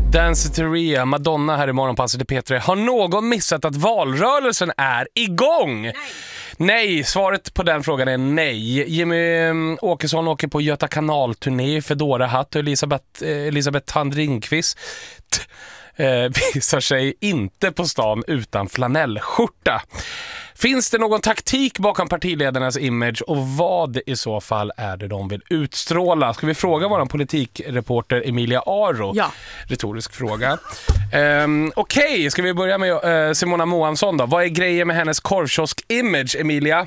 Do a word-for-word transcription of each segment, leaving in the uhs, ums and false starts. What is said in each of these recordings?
Danceteria, Madonna här i Morgonpasset i P tre. Har någon missat att valrörelsen är igång? Nej. Nej, svaret på den frågan är nej. Jimmy Åkesson åker på Göta kanal-turné, Fedora Hatt och Elisabeth, Elisabeth Tandringqvist eh, visar sig inte på stan utan flanellskjorta. Finns det någon taktik bakom partiledarnas image och vad i så fall är det de vill utstråla? Ska vi fråga vår politikreporter Emilia Aro? Ja. Retorisk fråga. Um, Okej, okay. Ska vi börja med uh, Simona Moansson då? Vad är grejen med hennes korvkiosk-image, Emilia?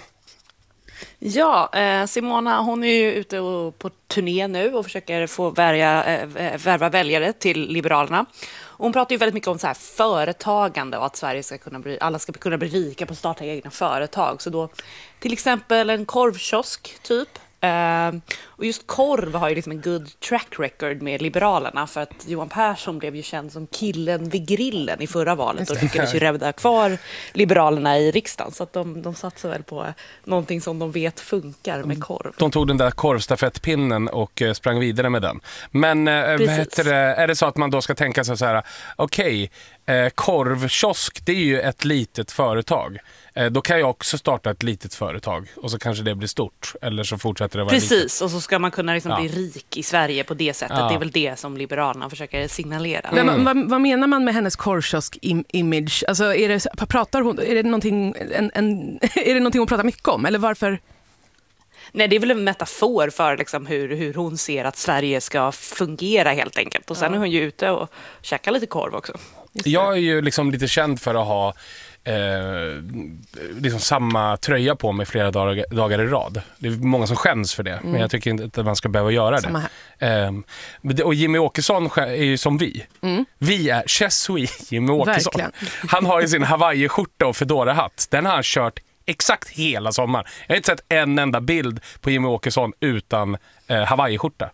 Ja, eh, Simona hon är ju ute och, på turné nu och försöker få värja, eh, värva väljare till Liberalerna. Och hon pratar ju väldigt mycket om så här företagande och att Sverige ska kunna bli, alla ska kunna bli rika på att starta egna företag. Så då till exempel en korvkiosk typ. Uh, och just korv har ju liksom en good track record med Liberalerna för att Johan Persson blev ju känd som killen vid grillen i förra valet och lyckades ju rädda kvar Liberalerna i riksdagen, så att de, de satsar väl på någonting som de vet funkar med korv. De tog den där korvstafettpinnen och uh, sprang vidare med den. Men uh, vad heter det, är det så att man då ska tänka sig så här, okej, okay, uh, korvkiosk, det är ju ett litet företag. Då kan jag också starta ett litet företag och så kanske det blir stort, eller så fortsätter det vara Precis, litet. Och så ska man kunna liksom ja. bli rik i Sverige på det sättet. Ja. Det är väl det som Liberalerna försöker signalera. Mm. Men, vad, vad menar man med hennes korvkiosk-image? Alltså, är det, pratar hon, är det någonting, en, en, är det någonting hon pratar mycket om? Eller varför? Nej, det är väl en metafor för liksom hur, hur hon ser att Sverige ska fungera helt enkelt. Och sen ja. är hon ju ute och käkar lite korv också. Jag är ju liksom lite känd för att ha Eh, liksom samma tröja på mig flera dagar, dagar i rad. Det är många som skäms för det, mm. men jag tycker inte att man ska behöva göra det. Eh, och Jimmy Åkesson är ju som vi. Mm. Vi är Chesui Jimmy Åkesson. Verkligen. Han har ju sin Hawaii-skjorta och Fedora-hatt. Den har han kört exakt hela sommaren. Jag har inte sett en enda bild på Jimmy Åkesson utan eh, Hawaii-skjorta.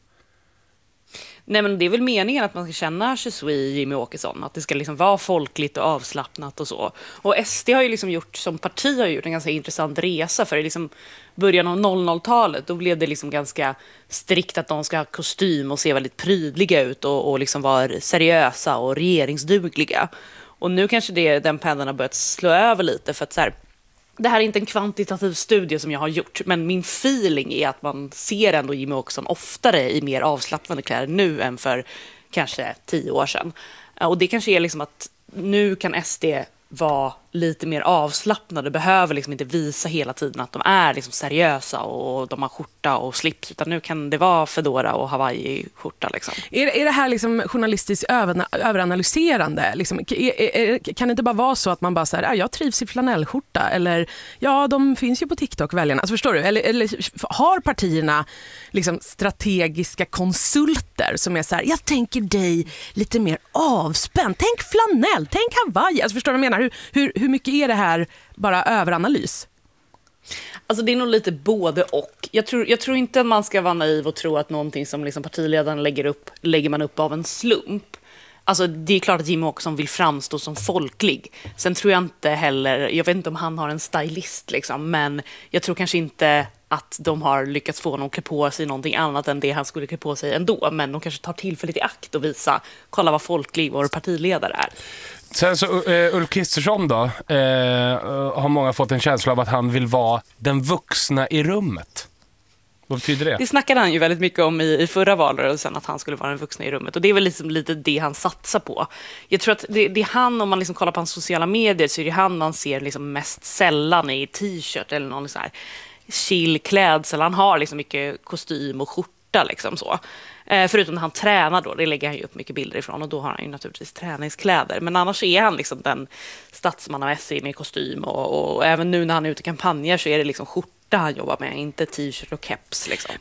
Nej, men det är väl meningen att man ska känna Chesui Jimmy Åkesson, att det ska liksom vara folkligt och avslappnat och så. Och S D har ju liksom gjort, som parti har gjort en ganska intressant resa, för i liksom början av noll noll-talet då blev det liksom ganska strikt att de ska ha kostym och se väldigt prydliga ut och, och liksom vara seriösa och regeringsdugliga. Och nu kanske det, den pendeln har börjat slå över lite, för att så här, det här är inte en kvantitativ studie som jag har gjort, men min feeling är att man ser ändå Jimmy Åkesson oftare i mer avslappnade kläder nu än för kanske tio år sedan. Och det kanske är liksom att nu kan S D vara lite mer avslappnade, behöver liksom inte visa hela tiden att de är liksom seriösa och de har skjorta och slips, utan nu kan det vara Fedora och Hawaii-skjorta. Liksom. Är, är det här liksom journalistiskt över, överanalyserande? Liksom, är, är, kan det inte bara vara så att man bara säger, ah, jag trivs i flanellskjorta, eller ja, de finns ju på TikTok, väljarna. Alltså, förstår du? Eller, eller har partierna liksom strategiska konsulter som är så här, jag tänker dig lite mer avspänd, tänk flanell, tänk Hawaii. Alltså, förstår du vad jag menar? Hur, hur, hur mycket är det här bara överanalys? Alltså det är nog lite både och. Jag tror, jag tror inte att man ska vara naiv och tro att någonting som liksom partiledaren lägger upp, lägger man upp av en slump. Alltså det är klart att Jimmy Åkesson vill framstå som folklig. Sen tror jag inte heller, jag vet inte om han har en stylist liksom, men jag tror kanske inte att de har lyckats få honom att klä på sig någonting annat än det han skulle klä på sig ändå. Men de kanske tar tillfället i akt och visa, kolla vad folklig vår partiledare är. Sen så uh, Ulf Kristersson då, uh, har många fått en känsla av att han vill vara den vuxna i rummet. Vad betyder det? Det snackade han ju väldigt mycket om i, i förra valrörelsen, att han skulle vara den vuxna i rummet. Och det är väl liksom lite det han satsar på. Jag tror att det, det är han, om man liksom kollar på hans sociala medier, så är det han man ser liksom mest sällan i t-shirt eller någon sån här chill klädsel. Han har liksom mycket kostym och skjorta liksom så. Eh, förutom när han tränar då, det lägger han ju upp mycket bilder ifrån, och då har han ju naturligtvis träningskläder. Men annars är han liksom den statsman av S D med kostym och, och även nu när han är ute i kampanjer så är det liksom skjorta han jobbar med, inte t-shirt och keps liksom.